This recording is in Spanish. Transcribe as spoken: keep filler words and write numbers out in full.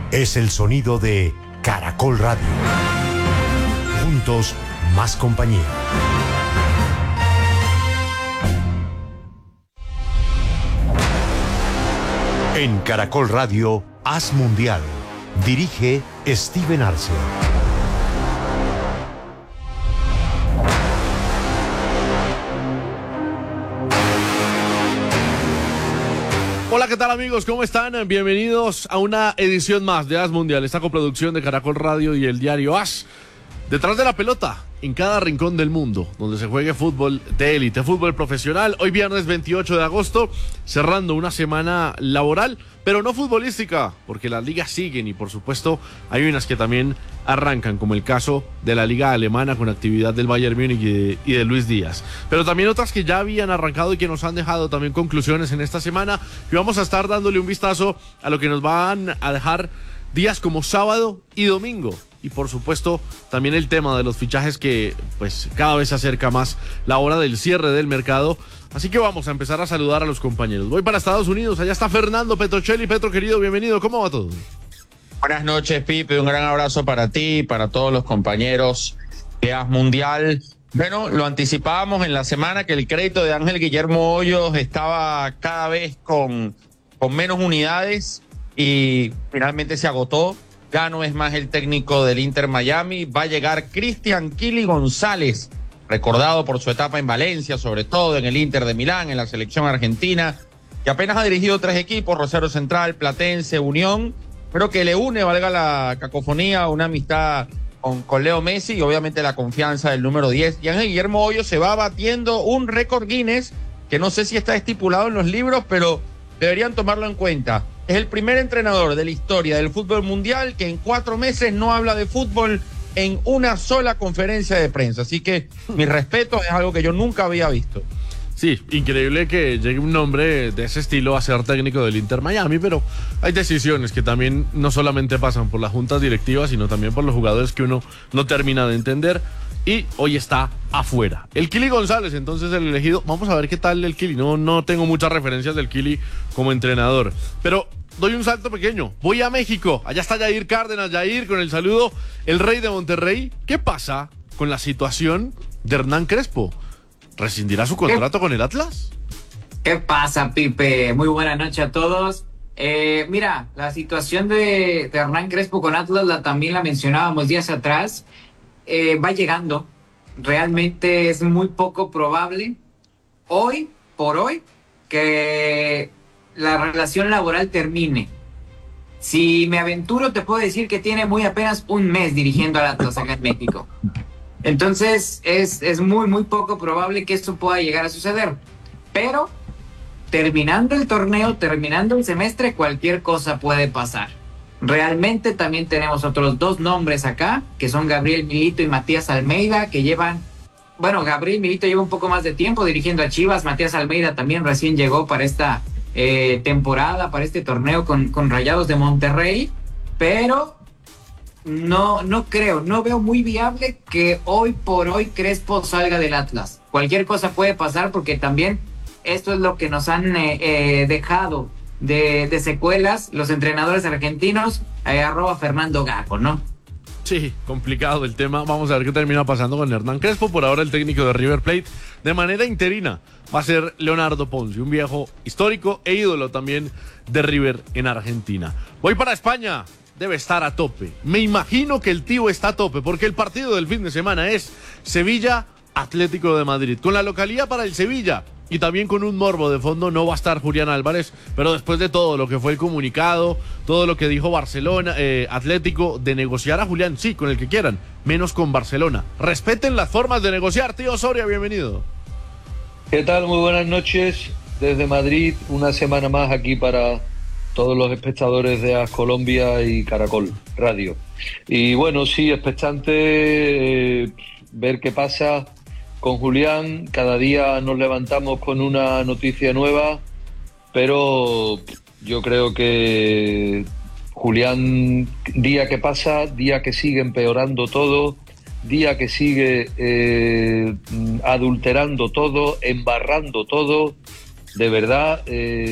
es el sonido de Caracol Radio. Juntos, más compañía. En Caracol Radio, Haz Mundial. Dirige Steven Arce. Hola, ¿qué tal amigos? ¿Cómo están? Bienvenidos a una edición más de Haz Mundial, esta coproducción de Caracol Radio y el diario Haz. Detrás de la pelota, en cada rincón del mundo, donde se juegue fútbol de élite, fútbol profesional. Hoy viernes veintiocho de agosto, cerrando una semana laboral, pero no futbolística, porque las ligas siguen y por supuesto hay unas que también arrancan, como el caso de la liga alemana con actividad del Bayern Múnich y de, y de Luis Díaz. Pero también otras que ya habían arrancado y que nos han dejado también conclusiones en esta semana. Y vamos a estar dándole un vistazo a lo que nos van a dejar días como sábado y domingo. Y por supuesto también el tema de los fichajes que pues cada vez se acerca más la hora del cierre del mercado. Así que vamos a empezar a saludar a los compañeros. Voy para Estados Unidos, allá está Fernando Petrocelli. Petro querido, bienvenido, ¿cómo va todo? Buenas noches, Pipe, un gran abrazo para ti, para todos los compañeros de Haz Mundial. Bueno, lo anticipábamos en la semana que el crédito de Ángel Guillermo Hoyos estaba cada vez con, con menos unidades y finalmente se agotó. Ya no es más el técnico del Inter Miami, va a llegar Cristian Kili González, recordado por su etapa en Valencia, sobre todo en el Inter de Milán, en la selección argentina, que apenas ha dirigido tres equipos, Rosario Central, Platense, Unión, pero que le une, valga la cacofonía, una amistad con, con Leo Messi y obviamente la confianza del número diez. Y Ángel Guillermo Hoyos se va batiendo un récord Guinness, que no sé si está estipulado en los libros, pero deberían tomarlo en cuenta. Es el primer entrenador de la historia del fútbol mundial que en cuatro meses no habla de fútbol en una sola conferencia de prensa. Así que mi respeto, es algo que yo nunca había visto. Sí, increíble que llegue un nombre de ese estilo a ser técnico del Inter Miami, pero hay decisiones que también no solamente pasan por las juntas directivas, sino también por los jugadores que uno no termina de entender. Y hoy está afuera. El Kili González, entonces el elegido. Vamos a ver qué tal el Kili. No, no tengo muchas referencias del Kili como entrenador. Pero doy un salto pequeño. Voy a México. Allá está Yair Cárdenas. Yair, con el saludo, el rey de Monterrey. ¿Qué pasa con la situación de Hernán Crespo? ¿Rescindirá su contrato con el Atlas? ¿Qué pasa, Pipe? Muy buena noche a todos. Eh, mira, la situación de, de Hernán Crespo con Atlas la, también la mencionábamos días atrás. Eh, va llegando. Realmente es muy poco probable hoy por hoy que la relación laboral termine. Si me aventuro, te puedo decir que tiene muy apenas un mes dirigiendo al Atlas acá en México. Entonces es, es muy muy poco probable que esto pueda llegar a suceder. Pero terminando el torneo, terminando el semestre, cualquier cosa puede pasar. Realmente también tenemos otros dos nombres acá, que son Gabriel Milito y Matías Almeida, que llevan, bueno, Gabriel Milito lleva un poco más de tiempo dirigiendo a Chivas, Matías Almeida también recién llegó para esta eh, temporada, para este torneo con, con Rayados de Monterrey, pero no, no creo, no veo muy viable que hoy por hoy Crespo salga del Atlas. Cualquier cosa puede pasar porque también esto es lo que nos han eh, eh, dejado De, de secuelas los entrenadores argentinos, eh, arroba Fernando Gago, ¿no? Sí, complicado el tema. Vamos a ver qué termina pasando con Hernán Crespo. Por ahora el técnico de River Plate de manera interina va a ser Leonardo Ponzi, un viejo histórico e ídolo también de River en Argentina. Voy para España. Debe estar a tope. Me imagino que el tío está a tope porque el partido del fin de semana es Sevilla Atlético de Madrid, con la localía para el Sevilla. Y también con un morbo de fondo. No va a estar Julián Álvarez, pero después de todo lo que fue el comunicado, todo lo que dijo Barcelona, eh, Atlético, de negociar a Julián, sí, con el que quieran, menos con Barcelona. Respeten las formas de negociar. Tío Soria, bienvenido. ¿Qué tal? Muy buenas noches desde Madrid, una semana más aquí para todos los espectadores de Haz Colombia y Caracol Radio. Y bueno, sí, expectante, eh, ver qué pasa con Julián. Cada día nos levantamos con una noticia nueva, pero yo creo que Julián, día que pasa, día que sigue empeorando todo, día que sigue eh, adulterando todo, embarrando todo, de verdad... Eh,